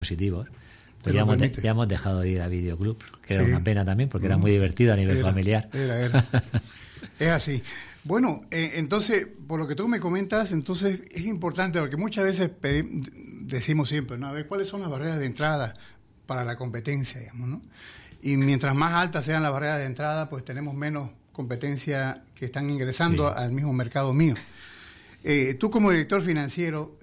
positivos. Pues ya hemos dejado de ir a videoclubs, que era una pena también, porque era muy divertido a nivel familiar. Era. Es así. Bueno, entonces, por lo que tú me comentas, entonces es importante, porque muchas veces decimos siempre, ¿no? A ver, ¿cuáles son las barreras de entrada para la competencia, digamos, ¿no? Y mientras más altas sean las barreras de entrada, pues tenemos menos competencia que están ingresando al mismo mercado mío. Tú como director financiero,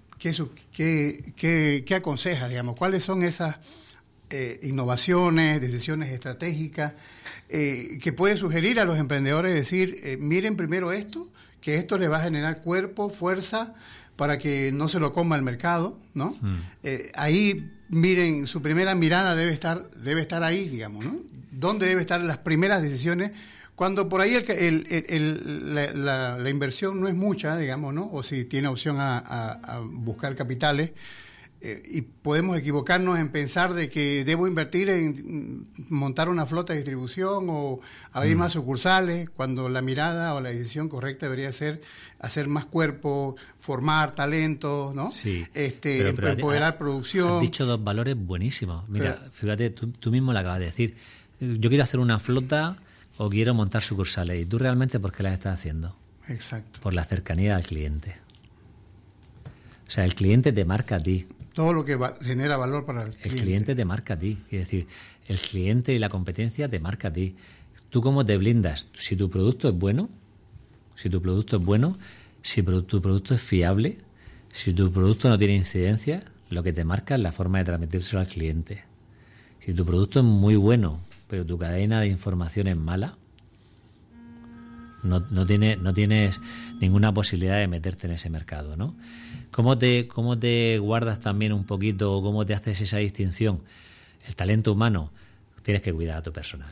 ¿qué aconsejas, digamos? ¿Cuáles son esas innovaciones, decisiones estratégicas que puede sugerir a los emprendedores? Decir, miren primero esto, que esto le va a generar cuerpo, fuerza, para que no se lo coma el mercado, ¿no? Ahí, miren, su primera mirada debe estar ahí, digamos, ¿no? ¿Dónde debe estar las primeras decisiones? Cuando por ahí la inversión no es mucha, digamos, ¿no? O si tiene opción a buscar capitales, y podemos equivocarnos en pensar de que debo invertir en montar una flota de distribución o abrir más sucursales, cuando la mirada o la decisión correcta debería ser hacer más cuerpo, formar talentos, ¿no? Sí. Pero empoderar producción. Has dicho dos valores buenísimos. Mira, fíjate, tú mismo lo acabas de decir. Yo quiero hacer una flota o quiero montar sucursales. ¿Y tú realmente por qué las estás haciendo? Exacto. Por la cercanía al cliente. O sea, el cliente te marca a ti. Todo lo que genera valor para el cliente. El cliente te marca a ti. Es decir, el cliente y la competencia te marca a ti. ¿Tú cómo te blindas? Si tu producto es bueno, si tu producto es fiable, si tu producto no tiene incidencia, lo que te marca es la forma de transmitírselo al cliente. Si tu producto es muy bueno, pero tu cadena de información es mala, no tienes ninguna posibilidad de meterte en ese mercado, ¿no? ¿Cómo te guardas también un poquito, o cómo te haces esa distinción? El talento humano, tienes que cuidar a tu personal.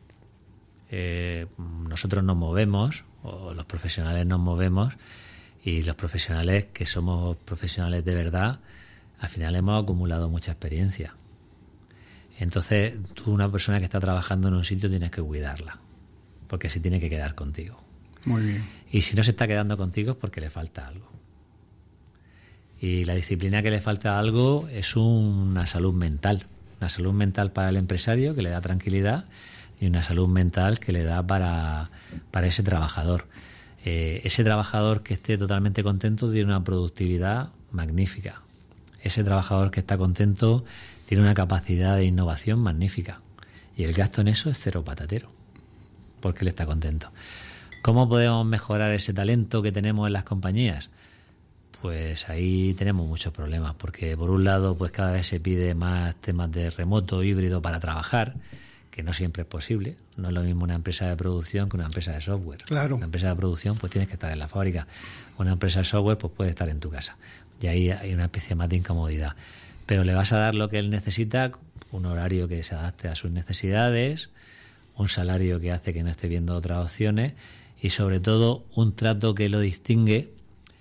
Nosotros nos movemos, o los profesionales nos movemos, y los profesionales que somos profesionales de verdad, al final hemos acumulado mucha experiencia. Entonces, tú, una persona que está trabajando en un sitio, tienes que cuidarla, porque se tiene que quedar contigo. Muy bien. Y si no se está quedando contigo es porque le falta algo. Y la disciplina que le falta algo es una salud mental para el empresario, que le da tranquilidad, y una salud mental que le da para ese trabajador. Ese trabajador que esté totalmente contento tiene una productividad magnífica. Ese trabajador que está contento tiene una capacidad de innovación magnífica. Y el gasto en eso es cero patatero, porque él está contento. ¿Cómo podemos mejorar ese talento que tenemos en las compañías? Pues ahí tenemos muchos problemas, porque por un lado pues cada vez se pide más temas de remoto, híbrido para trabajar, que no siempre es posible. No es lo mismo una empresa de producción que una empresa de software. Claro. Una empresa de producción pues tienes que estar en la fábrica. Una empresa de software pues puede estar en tu casa. Y ahí hay una especie más de incomodidad. Pero le vas a dar lo que él necesita, un horario que se adapte a sus necesidades, un salario que hace que no esté viendo otras opciones y sobre todo un trato que lo distingue,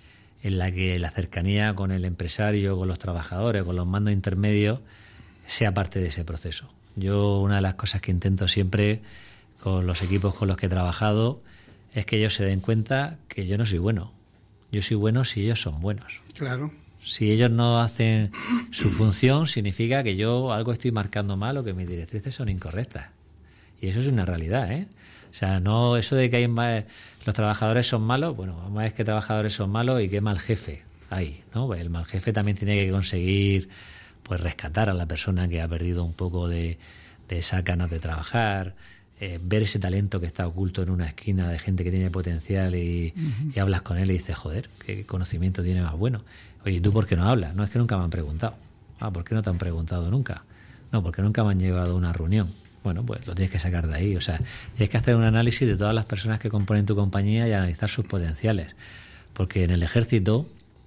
en la que la cercanía con el empresario, con los trabajadores, con los mandos intermedios, sea parte de ese proceso. Yo, una de las cosas que intento siempre con los equipos con los que he trabajado es que ellos se den cuenta que yo no soy bueno. Yo soy bueno si ellos son buenos. Claro. Si ellos no hacen su función, significa que yo algo estoy marcando mal o que mis directrices son incorrectas. Y eso es una realidad, ¿eh? O sea, no eso de que hay los trabajadores son malos, bueno, vamos a ver qué trabajadores son malos y qué mal jefe hay, ¿no? Pues el mal jefe también tiene que conseguir pues rescatar a la persona que ha perdido un poco de esas ganas de trabajar, ver ese talento que está oculto en una esquina de gente que tiene potencial y hablas con él y dices, joder, qué conocimiento tiene más bueno. Oye, ¿tú por qué no hablas? No, es que nunca me han preguntado. Ah, ¿por qué no te han preguntado nunca? No, porque nunca me han llevado a una reunión. Bueno, pues lo tienes que sacar de ahí. O sea, tienes que hacer un análisis de todas las personas que componen tu compañía y analizar sus potenciales. Porque en el ejército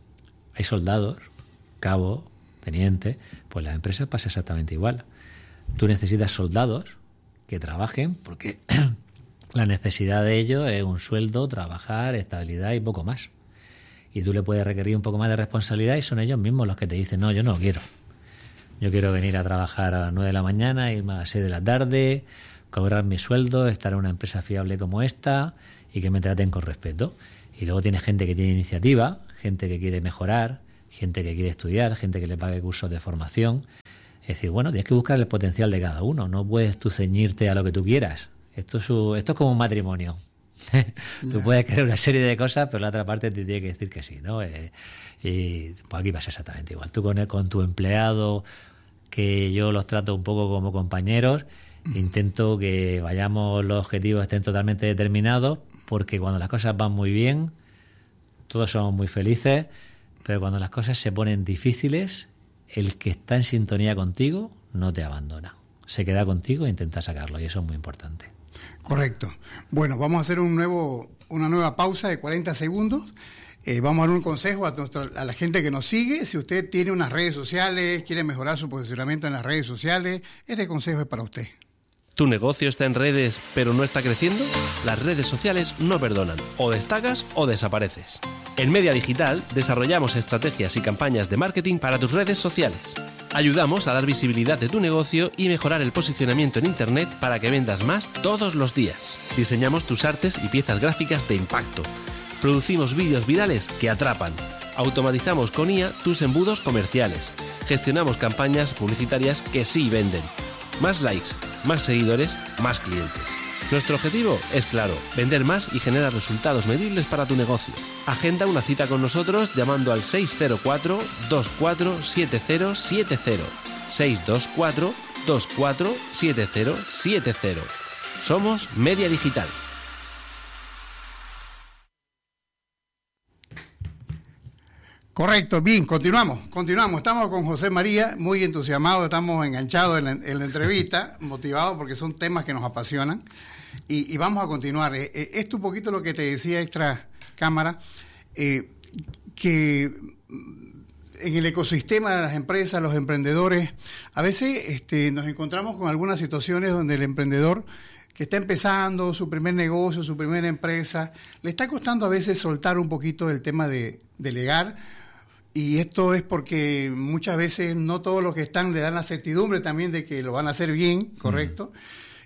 hay soldados, cabos, tenientes, pues la empresa pasa exactamente igual. Tú necesitas soldados que trabajen porque la necesidad de ellos es un sueldo, trabajar, estabilidad y poco más. Y tú le puedes requerir un poco más de responsabilidad y son ellos mismos los que te dicen, no, yo no quiero. Yo quiero venir a trabajar a las 9 de la mañana, irme a las 6 de la tarde, cobrar mi sueldo, estar en una empresa fiable como esta y que me traten con respeto. Y luego tienes gente que tiene iniciativa, gente que quiere mejorar, gente que quiere estudiar, gente que le pague cursos de formación. Es decir, bueno, tienes que buscar el potencial de cada uno, no puedes tú ceñirte a lo que tú quieras. Esto es como un matrimonio. Tú puedes querer una serie de cosas, pero la otra parte te tiene que decir que sí, ¿no? Y pues aquí pasa exactamente igual. Tú con tu empleado, que yo los trato un poco como compañeros, intento que los objetivos estén totalmente determinados, porque cuando las cosas van muy bien, todos somos muy felices, pero cuando las cosas se ponen difíciles, el que está en sintonía contigo no te abandona. Se queda contigo e intenta sacarlo, y eso es muy importante. Correcto. Bueno, vamos a hacer una nueva pausa de 40 segundos. Vamos a dar un consejo a la gente que nos sigue. Si usted tiene unas redes sociales, quiere mejorar su posicionamiento en las redes sociales, este consejo es para usted. ¿Tu negocio está en redes pero no está creciendo? Las redes sociales no perdonan. O destacas o desapareces. En Media Digital desarrollamos estrategias y campañas de marketing para tus redes sociales. Ayudamos a dar visibilidad de tu negocio y mejorar el posicionamiento en Internet para que vendas más todos los días. Diseñamos tus artes y piezas gráficas de impacto. Producimos vídeos virales que atrapan. Automatizamos con IA tus embudos comerciales. Gestionamos campañas publicitarias que sí venden. Más likes, más seguidores, más clientes. Nuestro objetivo es claro, vender más y generar resultados medibles para tu negocio. Agenda una cita con nosotros llamando al 604-247070. 624-247070. Somos Media Digital. Correcto, bien, continuamos. Estamos con José María, muy entusiasmados, estamos enganchados en la entrevista, motivados porque son temas que nos apasionan. Y vamos a continuar. Esto un poquito lo que te decía extra cámara, que en el ecosistema de las empresas, los emprendedores, a veces nos encontramos con algunas situaciones donde el emprendedor que está empezando su primer negocio, su primera empresa, le está costando a veces soltar un poquito el tema de delegar. Y esto es porque muchas veces no todos los que están le dan la certidumbre también de que lo van a hacer bien, ¿correcto?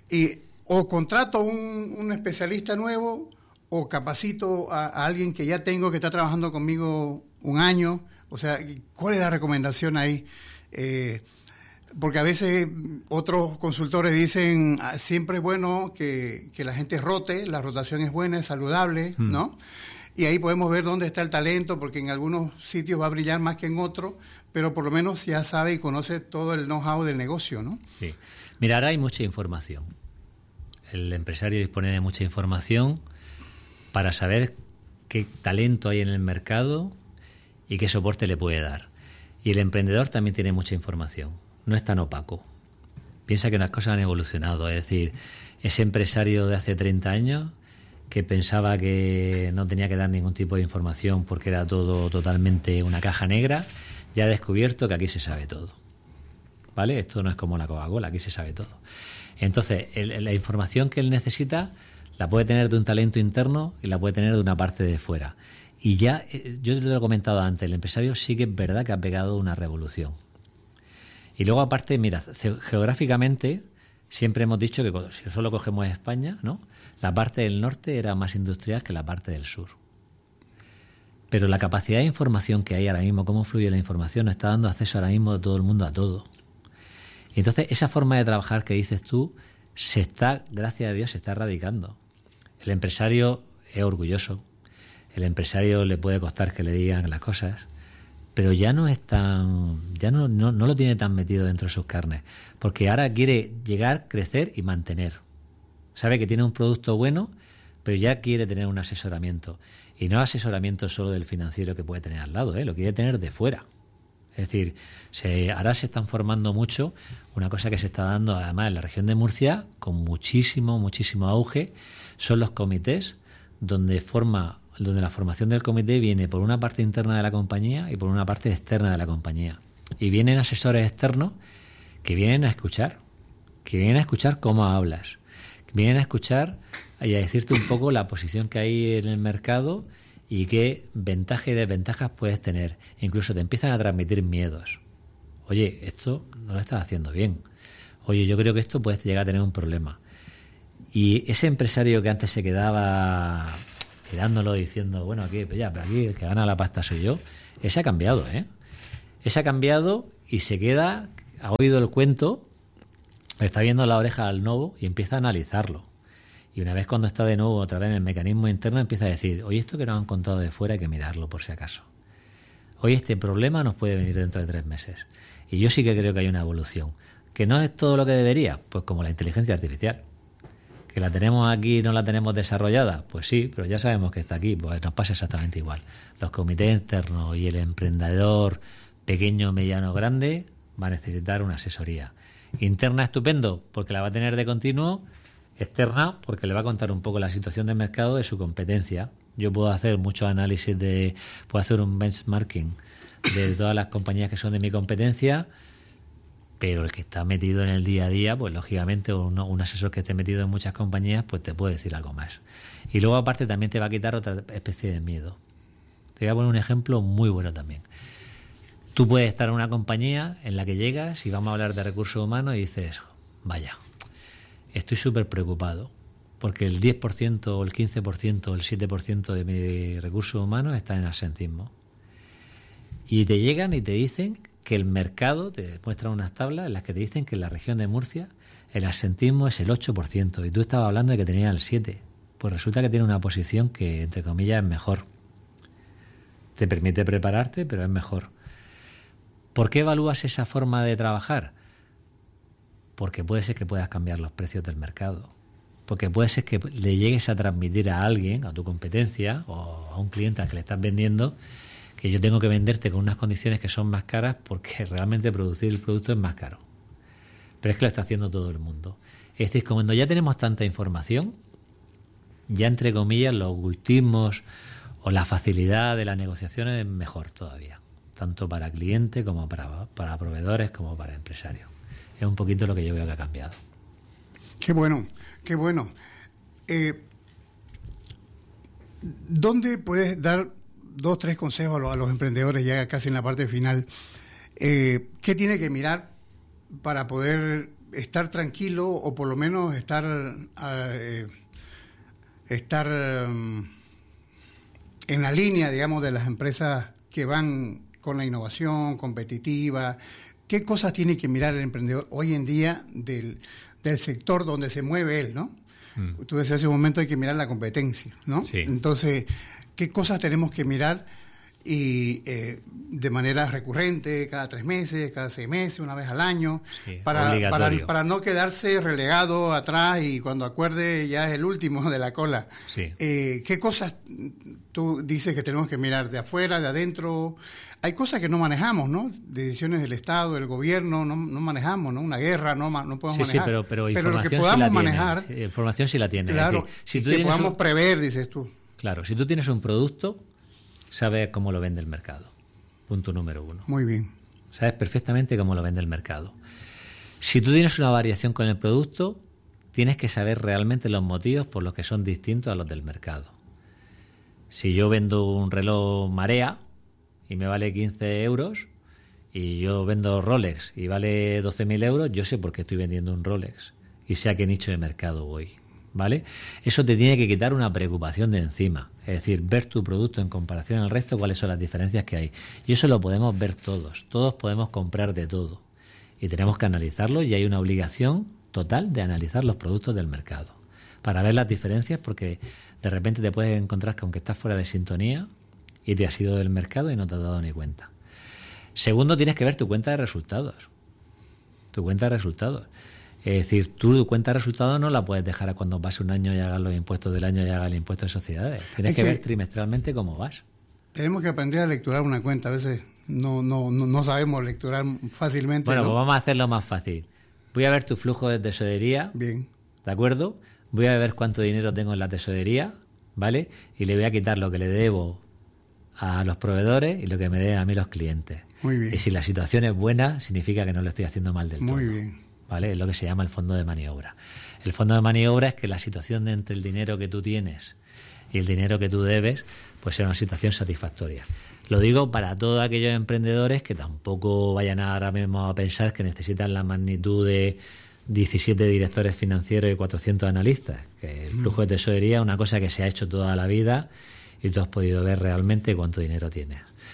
O contrato a un especialista nuevo o capacito a alguien que ya tengo que está trabajando conmigo un año. O sea, ¿cuál es la recomendación ahí? Porque a veces otros consultores dicen siempre es bueno que la gente rote, la rotación es buena, es saludable, ¿no? Y ahí podemos ver dónde está el talento, porque en algunos sitios va a brillar más que en otros, pero por lo menos ya sabe y conoce todo el know-how del negocio, ¿no? Sí. Mira, ahora hay mucha información. El empresario dispone de mucha información para saber qué talento hay en el mercado y qué soporte le puede dar. Y el emprendedor también tiene mucha información. No es tan opaco. Piensa que las cosas han evolucionado. Es decir, ese empresario de hace 30 años que pensaba que no tenía que dar ningún tipo de información porque era todo totalmente una caja negra, ya ha descubierto que aquí se sabe todo. ¿Vale? Esto no es como la Coca-Cola, aquí se sabe todo. Entonces, la información que él necesita la puede tener de un talento interno y la puede tener de una parte de fuera. Y ya, yo te lo he comentado antes, el empresario sí que es verdad que ha pegado una revolución. Y luego, aparte, mira, geográficamente siempre hemos dicho que si solo cogemos España, ¿no?, la parte del norte era más industrial que la parte del sur. Pero la capacidad de información que hay ahora mismo, cómo fluye la información, nos está dando acceso ahora mismo de todo el mundo a todo. Y entonces esa forma de trabajar que dices tú, gracias a Dios, se está erradicando. El empresario es orgulloso, el empresario le puede costar que le digan las cosas, pero ya no es no lo tiene tan metido dentro de sus carnes, porque ahora quiere llegar, crecer y mantener. Sabe que tiene un producto bueno, pero ya quiere tener un asesoramiento. Y no asesoramiento solo del financiero que puede tener al lado, lo quiere tener de fuera. Es decir, ahora se están formando mucho, una cosa que se está dando además en la región de Murcia, con muchísimo auge, son los comités donde la formación del comité viene por una parte interna de la compañía y por una parte externa de la compañía. Y vienen asesores externos que vienen a escuchar cómo hablas, que vienen a escuchar y a decirte un poco la posición que hay en el mercado y qué ventajas y desventajas puedes tener. Incluso te empiezan a transmitir miedos. Oye, esto no lo estás haciendo bien. Oye, yo creo que esto puede llegar a tener un problema. Y ese empresario que antes se quedaba mirándolo diciendo, bueno, aquí, pero aquí el que gana la pasta soy yo, ese ha cambiado, Ese ha cambiado y se queda, ha oído el cuento, está viendo la oreja al nuevo y empieza a analizarlo. Y una vez cuando está de nuevo otra vez en el mecanismo interno, empieza a decir, oye, esto que nos han contado de fuera hay que mirarlo por si acaso. Oye, este problema nos puede venir dentro de 3 meses. Y yo sí que creo que hay una evolución. ¿Que no es todo lo que debería? Pues como la inteligencia artificial. ¿Que la tenemos aquí y no la tenemos desarrollada? Pues sí, pero ya sabemos que está aquí. Pues nos pasa exactamente igual. Los comités internos y el emprendedor pequeño, mediano, grande va a necesitar una asesoría. Interna, estupendo, porque la va a tener de continuo. Externa, porque le va a contar un poco la situación del mercado de su competencia. Yo puedo hacer muchos análisis puedo hacer un benchmarking de todas las compañías que son de mi competencia, pero el que está metido en el día a día, pues lógicamente un asesor que esté metido en muchas compañías, pues te puede decir algo más. Y luego aparte también te va a quitar otra especie de miedo. Te voy a poner un ejemplo muy bueno también. Tú puedes estar en una compañía en la que llegas y vamos a hablar de recursos humanos y dices, vaya, estoy súper preocupado porque el 10% o el 15% o el 7% de mis recursos humanos están en absentismo. Y te llegan y te dicen que el mercado, te muestran unas tablas en las que te dicen que en la región de Murcia el absentismo es el 8% y tú estabas hablando de que tenía el 7%. Pues resulta que tiene una posición que, entre comillas, es mejor. Te permite prepararte, pero es mejor. ¿Por qué evalúas esa forma de trabajar? Porque puede ser que puedas cambiar los precios del mercado. Porque puede ser que le llegues a transmitir a alguien, a tu competencia o a un cliente al que le estás vendiendo, que yo tengo que venderte con unas condiciones que son más caras porque realmente producir el producto es más caro. Pero es que lo está haciendo todo el mundo. Es decir, cuando ya tenemos tanta información, ya entre comillas los gustismos o la facilidad de las negociaciones es mejor todavía, tanto para cliente como para proveedores como para empresarios. Es un poquito lo que yo veo que ha cambiado. Qué bueno, qué bueno. ¿Dónde puedes dar 2, 3 consejos a los emprendedores ya casi en la parte final? ¿Qué tiene que mirar para poder estar tranquilo o por lo menos estar en la línea, digamos, de las empresas que van con la innovación competitiva? ¿Qué cosas tiene que mirar el emprendedor hoy en día del sector donde se mueve él, ¿no? Tú decías hace un momento hay que mirar la competencia, ¿no? Sí. Entonces, ¿qué cosas tenemos que mirar y de manera recurrente, cada 3 meses, cada 6 meses, una vez al año, sí, para no quedarse relegado atrás y cuando acuerde ya es el último de la cola? Sí. ¿Qué cosas tú dices que tenemos que mirar de afuera, de adentro? Hay cosas que no manejamos, ¿no? Decisiones del Estado, del gobierno, no manejamos, ¿no? Una guerra no podemos manejar. Sí, pero lo que podamos manejar... Sí, información sí la tiene. Claro, si tú que podamos prever, dices tú. Claro, si tú tienes un producto, sabes cómo lo vende el mercado. Punto número 1. Muy bien. Sabes perfectamente cómo lo vende el mercado. Si tú tienes una variación con el producto, tienes que saber realmente los motivos por los que son distintos a los del mercado. Si yo vendo un reloj Marea y me vale 15 euros y yo vendo Rolex y vale 12.000 euros, yo sé por qué estoy vendiendo un Rolex y sé a qué nicho de mercado voy, ¿vale? Eso te tiene que quitar una preocupación de encima, es decir, ver tu producto en comparación al resto, cuáles son las diferencias que hay. Y eso lo podemos ver todos podemos comprar de todo y tenemos que analizarlo, y hay una obligación total de analizar los productos del mercado para ver las diferencias, porque de repente te puedes encontrar que aunque estás fuera de sintonía y te has ido del mercado y no te has dado ni cuenta. Segundo, tienes que ver tu cuenta de resultados. Tu cuenta de resultados. Es decir, tu cuenta de resultados no la puedes dejar a cuando pase un año y hagas los impuestos del año y hagas el impuesto de sociedades. Tienes que ver trimestralmente cómo vas. Tenemos que aprender a lecturar una cuenta. A veces no sabemos lecturar fácilmente. Bueno, ¿no? Pues vamos a hacerlo más fácil. Voy a ver tu flujo de tesorería. Bien. ¿De acuerdo? Voy a ver cuánto dinero tengo en la tesorería, ¿vale? Y le voy a quitar lo que le debo a los proveedores y lo que me den a mí los clientes. Muy bien. Y si la situación es buena, significa que no lo estoy haciendo mal del todo. Muy bien. ¿Vale? Es lo que se llama el fondo de maniobra. El fondo de maniobra es que la situación entre el dinero que tú tienes y el dinero que tú debes, pues sea una situación satisfactoria. Lo digo para todos aquellos emprendedores que tampoco vayan ahora mismo a pensar que necesitan la magnitud de 17 directores financieros y 400 analistas. Que el flujo de tesorería es una cosa que se ha hecho toda la vida y tú has podido ver realmente cuánto dinero tienes.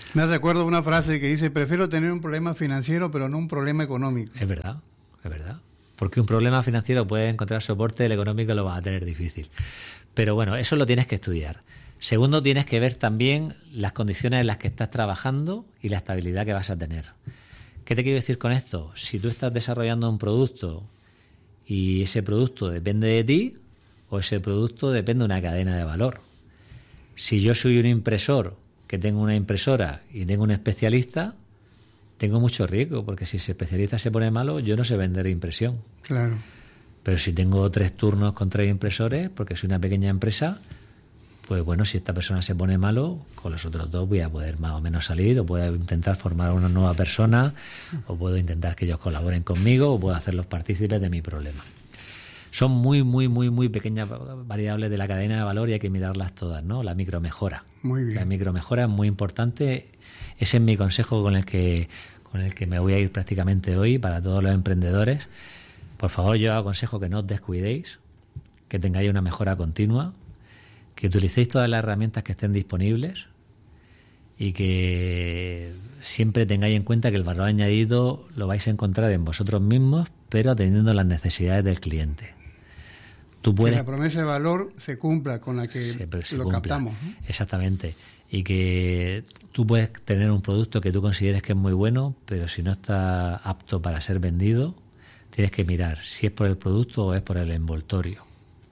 Me recuerdo una frase que dice: prefiero tener un problema financiero, pero no un problema económico. Es verdad. Porque un problema financiero puede encontrar soporte, el económico lo vas a tener difícil. Pero bueno, eso lo tienes que estudiar. Segundo, tienes que ver también las condiciones en las que estás trabajando y la estabilidad que vas a tener. ¿Qué te quiero decir con esto? Si tú estás desarrollando un producto y ese producto depende de ti, o ese producto depende de una cadena de valor. Si yo soy un impresor que tengo una impresora y tengo un especialista, tengo mucho riesgo, porque si ese especialista se pone malo, yo no sé vender impresión. Claro. Pero si tengo 3 turnos con 3 impresores, porque soy una pequeña empresa, pues bueno, si esta persona se pone malo, con los otros 2 voy a poder más o menos salir, o puedo intentar formar a una nueva persona, o puedo intentar que ellos colaboren conmigo, o puedo hacerlos partícipes de mi problema. Son muy pequeñas variables de la cadena de valor y hay que mirarlas todas, ¿no? La micromejora. Muy bien. La micromejora es muy importante. Ese es mi consejo con el que me voy a ir prácticamente hoy para todos los emprendedores. Por favor, yo aconsejo que no os descuidéis, que tengáis una mejora continua, que utilicéis todas las herramientas que estén disponibles y que siempre tengáis en cuenta que el valor añadido lo vais a encontrar en vosotros mismos, pero atendiendo las necesidades del cliente. Que la promesa de valor se cumpla con la que lo captamos, ¿no? Exactamente. Y que tú puedes tener un producto que tú consideres que es muy bueno, pero si no está apto para ser vendido, tienes que mirar si es por el producto o es por el envoltorio.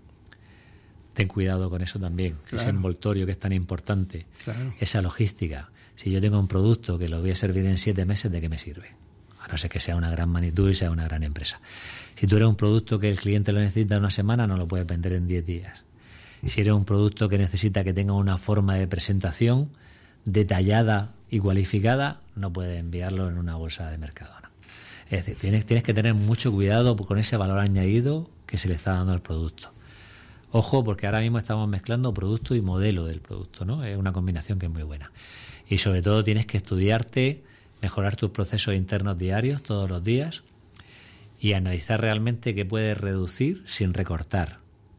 Ten cuidado con eso también, claro. Ese envoltorio que es tan importante, claro. Esa logística. Si yo tengo un producto que lo voy a servir en 7 meses, ¿de qué me sirve? A no ser que sea una gran magnitud y sea una gran empresa. Si tú eres un producto que el cliente lo necesita en una semana, no lo puedes vender en 10 días. Si eres un producto que necesita que tenga una forma de presentación detallada y cualificada, no puedes enviarlo en una bolsa de Mercadona. Es decir, tienes que tener mucho cuidado con ese valor añadido que se le está dando al producto. Ojo, porque ahora mismo estamos mezclando producto y modelo del producto, ¿no? Es una combinación que es muy buena. Y sobre todo tienes que estudiarte, mejorar tus procesos internos diarios todos los días y analizar realmente qué puedes reducir sin recortar.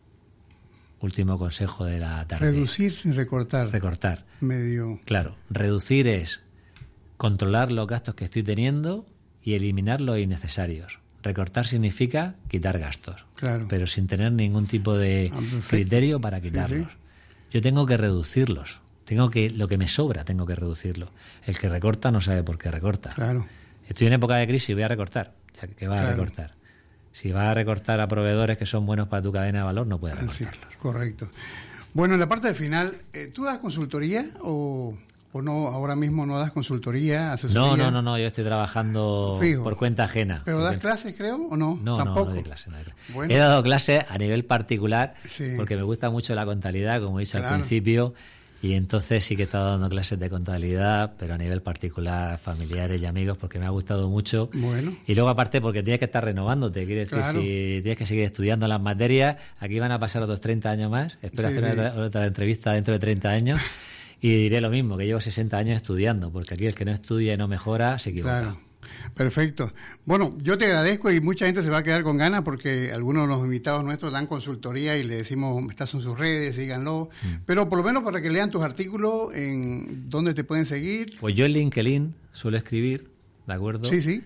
Último consejo de la tarde. Reducir sin recortar. Recortar. Medio. Claro, reducir es controlar los gastos que estoy teniendo y eliminar los innecesarios. Recortar significa quitar gastos, claro. Pero sin tener ningún tipo de criterio para quitarlos. Sí. Yo tengo que reducirlos. Lo que me sobra tengo que reducirlo. El que recorta no sabe por qué recorta. Claro. Estoy en época de crisis y voy a recortar. ¿Qué vas claro. a recortar? Si vas a recortar a proveedores que son buenos para tu cadena de valor, no puedes recortarlos. Sí, correcto. Bueno, en la parte final, ¿tú das consultoría o no? Ahora mismo no das consultoría, asesoría. No, yo estoy trabajando fijo. Por cuenta ajena. ¿Pero das clases, creo, o no? No, ¿tampoco? No doy clases. Bueno. He dado clases a nivel particular, sí. Porque me gusta mucho la contabilidad, como he dicho claro. al principio, y entonces sí que he estado dando clases de contabilidad, pero a nivel particular, familiares y amigos, porque me ha gustado mucho. Bueno. Y luego aparte porque tienes que estar renovándote, quiere decir, claro. Si tienes que seguir estudiando las materias, aquí van a pasar otros 30 años más, espero hacer otra entrevista dentro de 30 años, y diré lo mismo, que llevo 60 años estudiando, porque aquí el que no estudia y no mejora se equivoca. Claro. Perfecto. Bueno, yo te agradezco y mucha gente se va a quedar con ganas porque algunos de los invitados nuestros dan consultoría y le decimos, estas son sus redes, síganlo. Pero por lo menos para que lean tus artículos, ¿en dónde te pueden seguir? Pues yo en LinkedIn suelo escribir, ¿de acuerdo? Sí.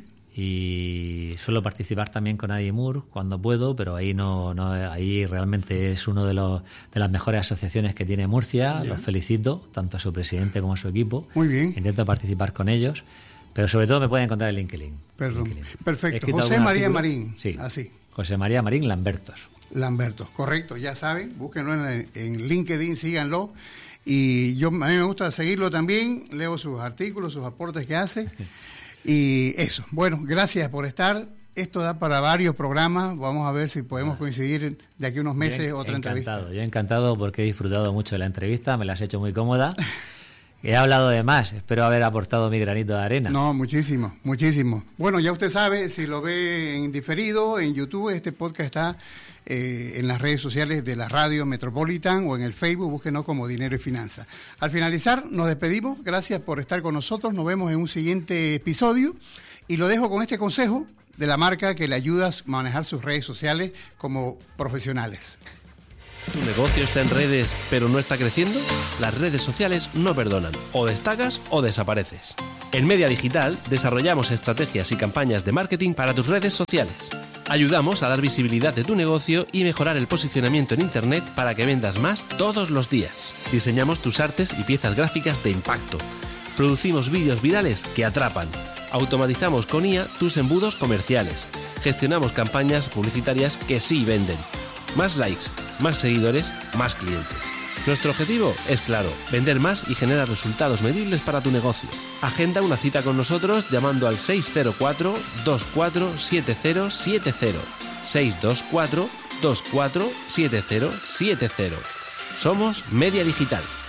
Y suelo participar también con Adimur cuando puedo, pero ahí ahí realmente es uno de las mejores asociaciones que tiene Murcia. Los felicito, tanto a su presidente como a su equipo. Muy bien. Intento participar con ellos. Pero sobre todo me pueden encontrar en LinkedIn. Perdón. Perfecto. José María Marín. Sí. Así. José María Marín Lambertos. Lambertos, correcto. Ya saben, búsquenlo en LinkedIn, síganlo. Y a mí me gusta seguirlo también. Leo sus artículos, sus aportes que hace. Y eso. Bueno, gracias por estar. Esto da para varios programas. Vamos a ver si podemos coincidir de aquí a unos meses otra entrevista. Yo encantado porque he disfrutado mucho de la entrevista. Me la has hecho muy cómoda. He hablado de más, espero haber aportado mi granito de arena. No, muchísimo. Bueno, ya usted sabe, si lo ve en diferido, en YouTube, este podcast está en las redes sociales de la Radio Metropolitan o en el Facebook, búsquenos como Dinero y Finanzas. Al finalizar, nos despedimos, gracias por estar con nosotros, nos vemos en un siguiente episodio y lo dejo con este consejo de la marca que le ayuda a manejar sus redes sociales como profesionales. ¿Tu negocio está en redes pero no está creciendo? Las redes sociales no perdonan. O destacas o desapareces. En Media Digital desarrollamos estrategias y campañas de marketing para tus redes sociales. Ayudamos a dar visibilidad de tu negocio y mejorar el posicionamiento en Internet para que vendas más todos los días. Diseñamos tus artes y piezas gráficas de impacto. Producimos vídeos virales que atrapan. Automatizamos con IA tus embudos comerciales. Gestionamos campañas publicitarias que sí venden. Más likes, más seguidores, más clientes. Nuestro objetivo es claro, vender más y generar resultados medibles para tu negocio. Agenda una cita con nosotros llamando al 604-247070. 624-247070. Somos Media Digital.